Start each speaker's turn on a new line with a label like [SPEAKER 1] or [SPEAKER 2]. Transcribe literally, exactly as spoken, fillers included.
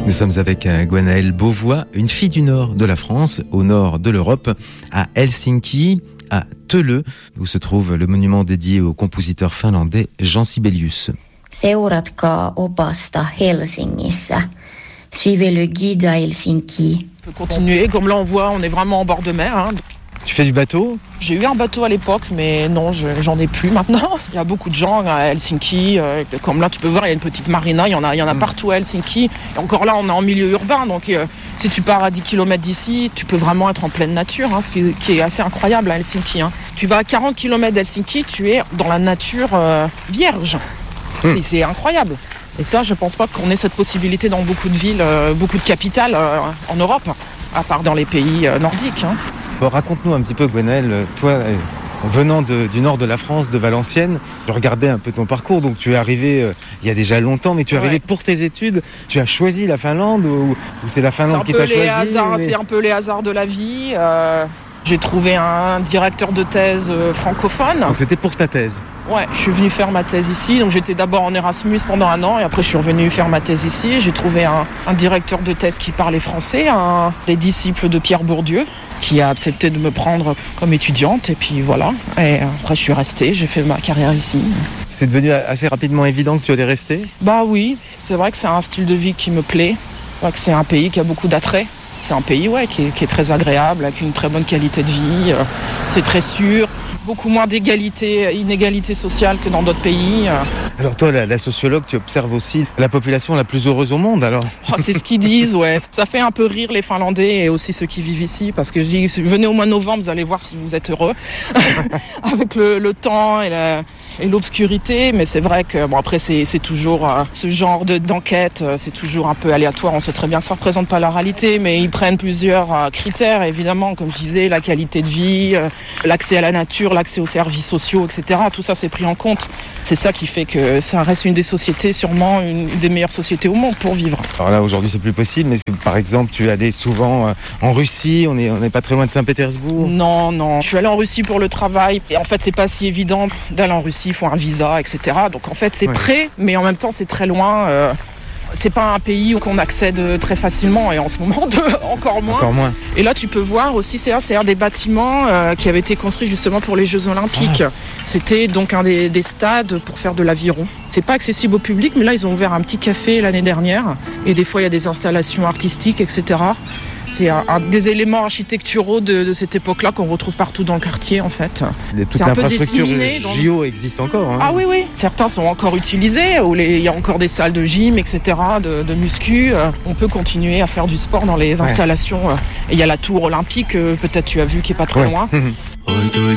[SPEAKER 1] Nous sommes avec Gwenaëlle Beauvois, une fille du nord de la France, au nord de l'Europe, à Helsinki, à Töölö, où se trouve le monument dédié au compositeur finlandais Jean Sibelius.
[SPEAKER 2] Seuratkaa opasta Helsingissä. Suivez le guide à Helsinki.
[SPEAKER 3] On peut continuer, comme là on voit, on est vraiment en bord de mer. Hein.
[SPEAKER 1] Tu fais du bateau ?
[SPEAKER 3] J'ai eu un bateau à l'époque, mais non, je, j'en ai plus maintenant. Il y a beaucoup de gens à Helsinki, euh, comme là tu peux voir, il y a une petite marina, il y en a, il y en a partout à Helsinki. Et encore là, on est en milieu urbain, donc euh, si tu pars à dix kilomètres d'ici, tu peux vraiment être en pleine nature, hein, ce qui, qui est assez incroyable à Helsinki. Hein. Tu vas à quarante kilomètres d'Helsinki, tu es dans la nature euh, vierge. Mmh. C'est, c'est incroyable. Et ça, je pense pas qu'on ait cette possibilité dans beaucoup de villes, euh, beaucoup de capitales euh, en Europe, à part dans les pays euh, nordiques. Hein.
[SPEAKER 1] Bon, raconte-nous un petit peu, Gwenaëlle, toi, venant de, du nord de la France, de Valenciennes, je regardais un peu ton parcours, donc tu es arrivé euh, il y a déjà longtemps, mais tu es ouais. arrivé pour tes études, tu as choisi la Finlande ou, ou c'est la Finlande qui t'a choisi
[SPEAKER 3] hasards,
[SPEAKER 1] mais...
[SPEAKER 3] C'est un peu les hasards de la vie. Euh, j'ai trouvé un directeur de thèse euh, francophone.
[SPEAKER 1] Donc c'était pour ta thèse ?
[SPEAKER 3] Ouais, je suis venue faire ma thèse ici. Donc j'étais d'abord en Erasmus pendant un an et après je suis revenue faire ma thèse ici. J'ai trouvé un, un directeur de thèse qui parlait français, un des disciples de Pierre Bourdieu, qui a accepté de me prendre comme étudiante. Et puis voilà. Et après je suis restée, j'ai fait ma carrière ici.
[SPEAKER 1] C'est devenu assez rapidement évident que tu allais rester ?
[SPEAKER 3] Bah oui, c'est vrai que c'est un style de vie qui me plaît. C'est vrai que c'est un pays qui a beaucoup d'attrait. C'est un pays ouais, qui, est, qui est très agréable, avec une très bonne qualité de vie. C'est très sûr. Beaucoup moins d'égalité, inégalité sociale que dans d'autres pays.
[SPEAKER 1] Alors toi, la, la sociologue, tu observes aussi la population la plus heureuse au monde, alors ?
[SPEAKER 3] Oh, c'est ce qu'ils disent, ouais. Ça fait un peu rire les Finlandais et aussi ceux qui vivent ici, parce que je dis, venez au mois de novembre, vous allez voir si vous êtes heureux, avec le, le temps et la... et l'obscurité, mais c'est vrai que bon après c'est, c'est toujours euh, ce genre de, d'enquête, euh, c'est toujours un peu aléatoire, on sait très bien que ça ne représente pas la réalité, mais ils prennent plusieurs euh, critères, évidemment, comme je disais, la qualité de vie, euh, l'accès à la nature, l'accès aux services sociaux, et cetera. Tout ça c'est pris en compte. C'est ça qui fait que ça reste une des sociétés, sûrement une des meilleures sociétés au monde pour vivre.
[SPEAKER 1] Alors là aujourd'hui c'est plus possible, mais est-ce que par exemple tu es allé souvent euh, en Russie, on est, on n'est pas très loin de Saint-Pétersbourg ?
[SPEAKER 3] Non, non, je suis allée en Russie pour le travail, et en fait c'est pas si évident d'aller en Russie. Il faut un visa, et cetera. Donc en fait c'est ouais. prêt, mais en même temps c'est très loin. Euh, c'est pas un pays où on accède très facilement et en ce moment de, encore moins.
[SPEAKER 1] Encore moins.
[SPEAKER 3] Et là tu peux voir aussi, c'est un, c'est un des bâtiments euh, qui avait été construit justement pour les Jeux Olympiques. Ah. C'était donc un des, des stades pour faire de l'aviron. C'est pas accessible au public, mais là ils ont ouvert un petit café l'année dernière et des fois il y a des installations artistiques, et cetera. C'est un, un des éléments architecturaux de, de cette époque-là qu'on retrouve partout dans le quartier, en fait.
[SPEAKER 1] Et toute l'infrastructure J O existe encore. Hein.
[SPEAKER 3] Ah oui, oui. Certains sont encore utilisés, où les, il y a encore des salles de gym, et cetera, de, de muscu. Euh, on peut continuer à faire du sport dans les installations. Ouais. Et il y a la tour olympique, euh, peut-être tu as vu, qui est pas très ouais. loin.